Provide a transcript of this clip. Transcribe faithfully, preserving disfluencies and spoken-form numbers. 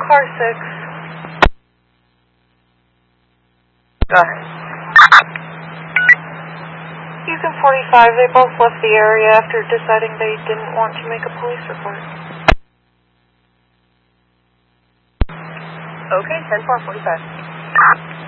Car six. Go ahead. Houston forty-five, they both left the area after deciding they didn't want to make a police report. Okay, ten four forty-five.